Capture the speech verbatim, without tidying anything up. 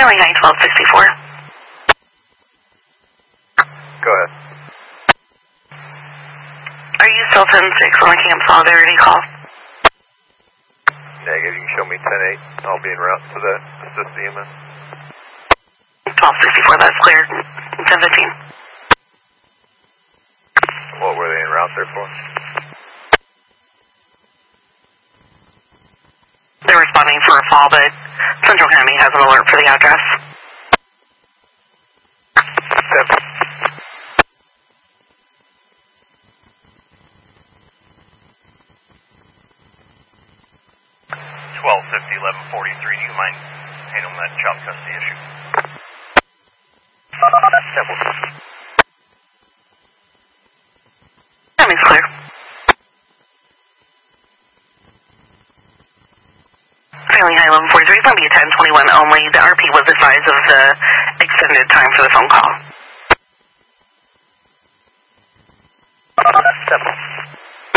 Failing high twelve sixty-four. Go ahead. Are you still ten six on the Camp Solidarity call? Negative, you can show me ten eight. I'll be en route to the assist E M S. twelve sixty-four, that's cleared. ten fifteen. What were they en route there for? They're responding for a fall, but Central County has an alert for the address. Seven. twelve fifty, eleven forty-three, do you mind handling that child custody issue? Seven. Timing's clear. Failing high eleven forty-three, it's going to be a ten twenty-one only. The R P was advised of the extended time for the phone call. Seven.